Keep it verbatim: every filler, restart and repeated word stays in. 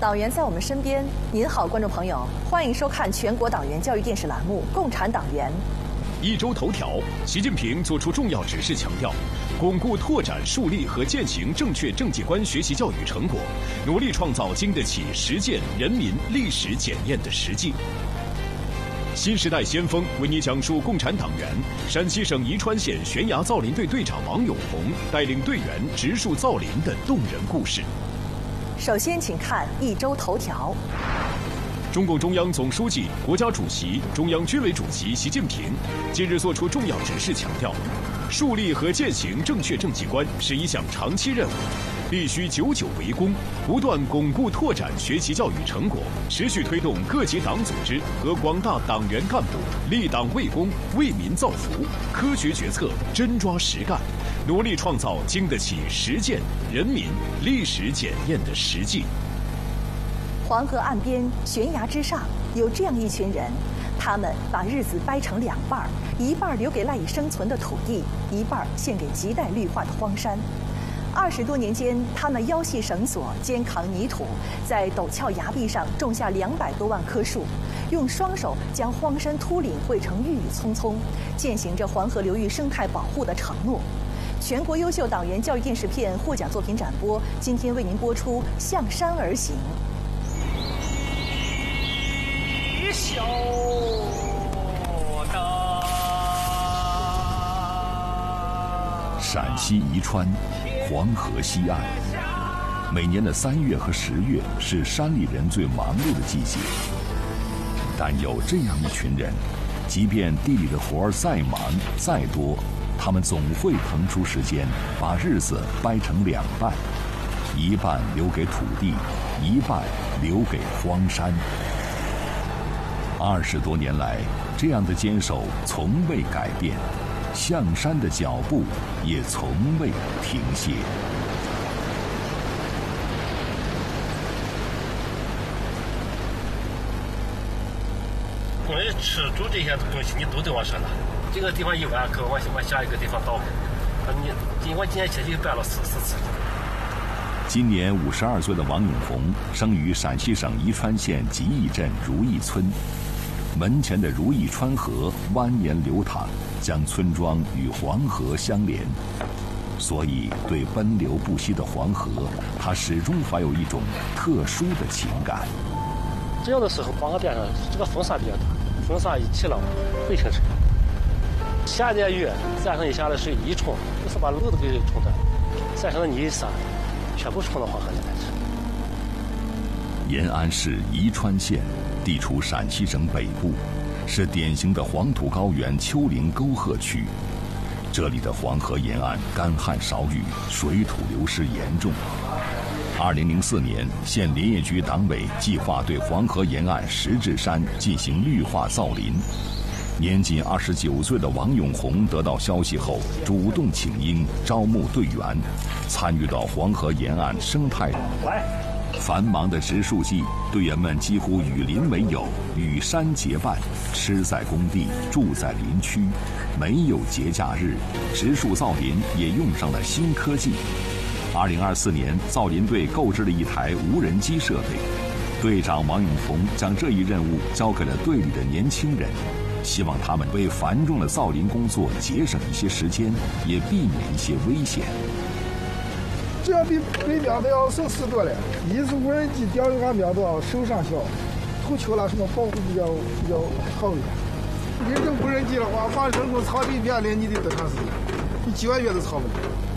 党员在我们身边。您好，观众朋友，欢迎收看全国党员教育电视栏目《共产党员》。 一周头条，习近平作出重要指示，强调巩固拓展树立和践行正确政绩观学习教育成果，努力创造经得起实践人民历史检验的实际。新时代先锋为你讲述共产党员陕西省宜川县悬崖造林队队长王永红带领队员植树造林的动人故事。 首先，请看一周头条。 中共中央总书记、国家主席、中央军委主席习近平近日作出重要指示，强调，树立和践行正确政绩观是一项长期任务，必须久久为功，不断巩固拓展学习教育成果，持续推动各级党组织和广大党员干部立党为公、为民造福，科学决策，真抓实干，努力创造经得起实践人民历史检验的实际。 黄河岸边悬崖之上，有这样一群人，他们把日子掰成两半儿，一半留给赖以生存的土地，一半献给亟待绿化的荒山。二十多年间，他们腰系绳索，肩扛泥土，在陡峭崖壁上种下两百多万棵树，用双手将荒山秃岭绘成郁郁葱葱，践行着黄河流域生态保护的承诺。全国优秀党员教育电视片获奖作品展播，今天为您播出《向山而行》。 小的陕西宜川黄河西岸，每年的三月和十月是山里人最忙碌的季节。但有这样一群人，即便地里的活儿再忙再多，他们总会腾出时间，把日子掰成两半，一半留给土地，一半留给荒山。二十多年来，这样的坚守从未改变，向山的脚步也从未停歇。 关于吃住这些东西，你都得往上拿。这个地方一完，可往往下一个地方倒。你今我今年起就搬了四四次。 今年五十二岁的王永红生于陕西省宜川县吉义镇如意村。门前的如意川河蜿蜒流淌，将村庄与黄河相连，所以对奔流不息的黄河，他始终怀有一种特殊的情感。 这样的时候，黄河边上这个风沙比较大，风沙一起浪会形成。夏天雨，山上一下的水一冲，就是把路都给冲断，山上的泥沙全部冲到黄河里来去。 延安市宜川县地处陕西省北部，是典型的黄土高原丘陵沟壑区。这里的黄河沿岸干旱少雨，水土流失严重。二零零四年，县林业局党委计划对黄河沿岸石质山进行绿化造林。年仅二十九岁的王永红得到消息后，主动请缨，招募队员，参与到黄河沿岸生态。繁忙的植树季，队员们几乎与林为友，与山结伴，吃在工地，住在林区，没有节假日。植树造林也用上了新科技。二零二四年，造林队购置了一台无人机设备，队长王永红将这一任务交给了队里的年轻人，希望他们为繁重的造林工作节省一些时间，也避免一些危险。 这样比北边的要省事多了。一是无人机调用俺边多手上小，头球了什么保护比较比较好一点。你这无人机的话，把整个草地面临你得多长时间？你几个月都草不了。